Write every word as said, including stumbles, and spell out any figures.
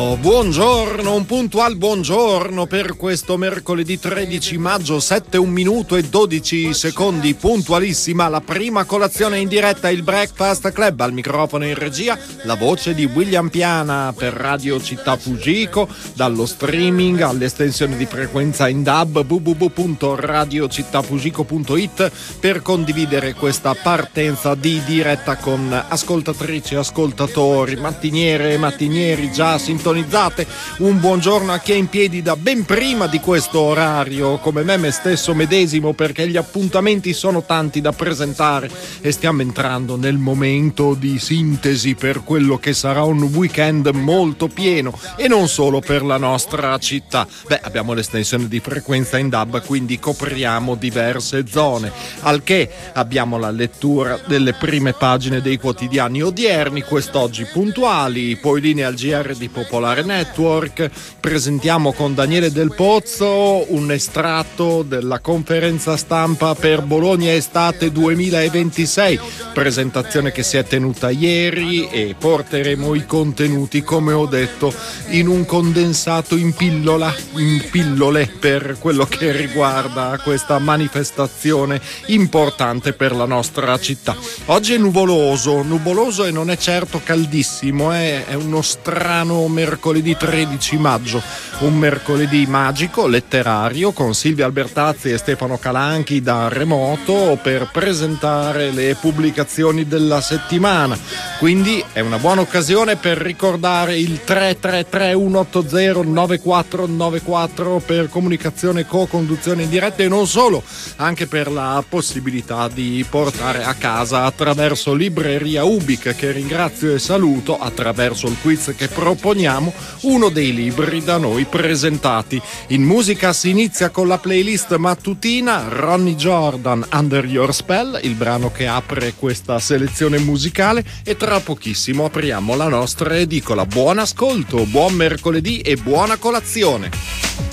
buongiorno, buongiorno, un puntual buongiorno per questo mercoledì tredici maggio, sette, un minuto e dodici secondi, puntualissima la prima colazione in diretta, il Breakfast Club, al microfono in regia la voce di William Piana per Radio Città Fugico, dallo streaming all'estensione di frequenza in D A B w w w punto radio città fugico punto i t per condividere questa partenza di diretta con ascoltatrici e ascoltatori, mattiniere e mattinieri già sintonizzate. Un buongiorno a chi è in piedi da ben prima di questo orario, come me me stesso medesimo, perché gli appuntamenti sono tanti da presentare e stiamo entrando nel momento di sintesi per quello che sarà un weekend molto pieno, e non solo per la nostra città. Beh, abbiamo l'estensione di frequenza in D A B, quindi copriamo diverse zone, al che abbiamo la lettura delle prime pagine dei quotidiani odierni, quest'oggi puntuali, poi linea al G R di Popolare Network. Presentiamo con Daniele Del Pozzo un estratto della conferenza stampa per Bologna Estate duemilaventisei, presentazione che si è tenuta ieri, e porteremo i contenuti, come ho detto, in un condensato in pillola, in pillole, per quello che riguarda questa manifestazione importante per la nostra città. Oggi è nuvoloso, nuvoloso e non è certo caldissimo, eh? È uno strano mercoledì tredici maggio, un mercoledì magico, letterario, con Silvia Albertazzi e Stefano Calanchi da remoto per presentare le pubblicazioni della settimana. Quindi è una buona occasione per ricordare il tre tre tre uno otto zero nove quattro nove quattro per comunicazione, co-conduzione in diretta, e non solo, anche per la possibilità di portare a casa attraverso Libreria Ubik, che ringrazio e saluto, attraverso il quiz che proponiamo, uno dei libri da noi presentati. In musica si inizia con la playlist mattutina Ronnie Jordan, Under Your Spell, il brano che apre questa selezione musicale, e tra pochissimo apriamo la nostra edicola. Buon ascolto, buon mercoledì e buona colazione.